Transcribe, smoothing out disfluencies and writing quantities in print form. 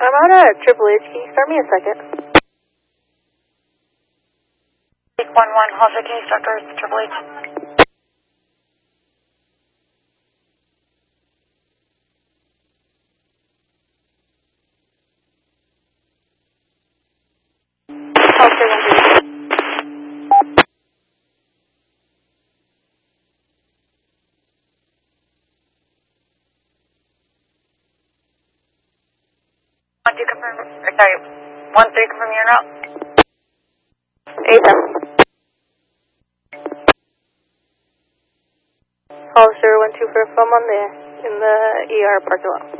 I'm out at Triple H. Can you start me a second? 811, Halsey, can you start doors to Triple H? Halsey 123. Want to confirm, sorry, 1-3 confirm your route? 87. Hollister 124 from on there in the ER parking lot.